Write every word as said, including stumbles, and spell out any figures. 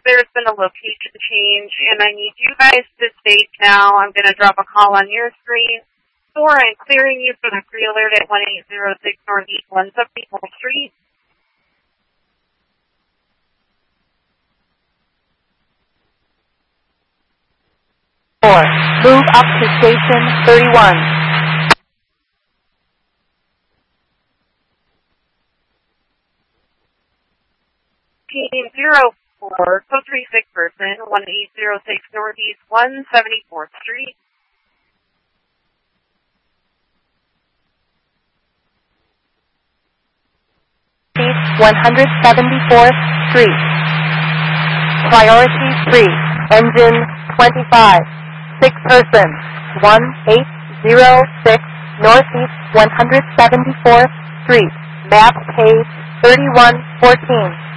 there's been a location change, and I need you guys to state now. I'm going to drop a call on your screen. Or I'm clearing you for the pre-alert at one eight zero six Northeast one seventy-fourth Street. Four. Move up to station thirty-one. Team zero four, code three six person, one eight zero six Northeast one seventy-fourth Street. one hundred seventy-fourth Street. Priority three. Engine twenty-five. Six person. one eight zero six Northeast one hundred seventy-fourth Street. Map page thirty-one fourteen.